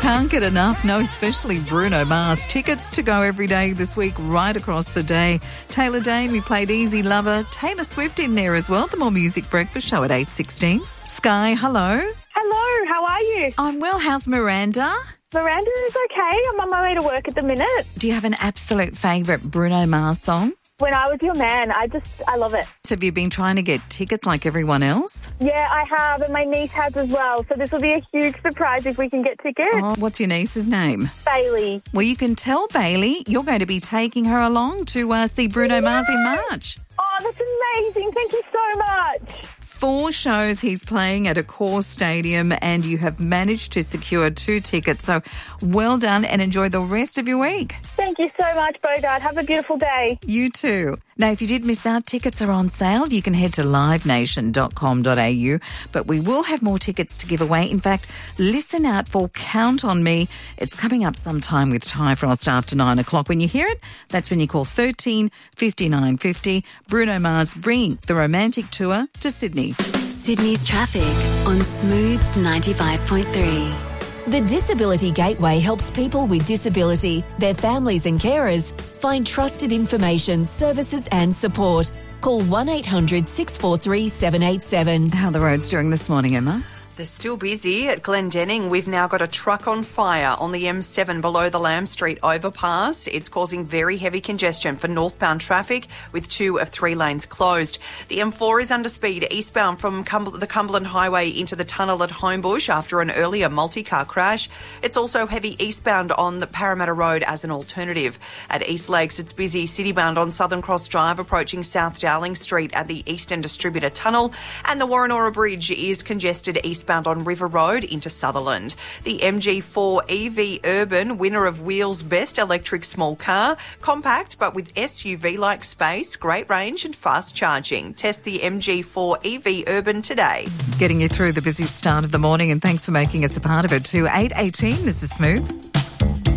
Can't get enough, no, especially Bruno Mars. Tickets to go every day this week, right across the day. Taylor Dane, we played Easy Lover. Taylor Swift in there as well. The More Music Breakfast Show at 8:16. Sky, hello. Hello, how are you? I'm well. How's Miranda? Miranda is okay. I'm on my way to work at the minute. Do you have an absolute favourite Bruno Mars song? When I Was Your Man, I love it. So have you been trying to get tickets like everyone else? Yeah, I have, and my niece has as well. So this will be a huge surprise if we can get tickets. Oh, what's your niece's name? Bailey. Well, you can tell Bailey you're going to be taking her along to see Bruno Mars in March. Oh, that's amazing. Thank you so much. 4 shows he's playing at Accor Stadium, and you have managed to secure 2 tickets. So well done and enjoy the rest of your week. Thank you so much, Bogart. Have a beautiful day. You too. Now, if you did miss out, tickets are on sale. You can head to livenation.com.au, but we will have more tickets to give away. In fact, listen out for Count on Me. It's coming up sometime with Ty Frost after 9 o'clock. When you hear it, that's when you call 13 59 50. Bruno Mars bringing the romantic tour to Sydney. Sydney's traffic on Smooth 95.3. The Disability Gateway helps people with disability, their families and carers find trusted information, services and support. Call 1800 643 787. How are the roads doing this morning, Emma? They're still busy at Glendenning. We've now got a truck on fire on the M7 below the Lamb Street overpass. It's causing very heavy congestion for northbound traffic with 2 of 3 lanes closed. The M4 is under speed eastbound from the Cumberland Highway into the tunnel at Homebush after an earlier multi-car crash. It's also heavy eastbound on the Parramatta Road as an alternative. At East Lakes, it's busy citybound on Southern Cross Drive approaching South Dowling Street at the Eastern Distributor Tunnel. And the Warrenora Bridge is congested eastbound on River Road into Sutherland. The MG4 EV Urban, winner of Wheels' Best Electric Small Car, compact but with SUV-like space, great range and fast charging. Test the MG4 EV Urban today. Getting you through the busy start of the morning, and thanks for making us a part of it too. 8:18, this is Smooth.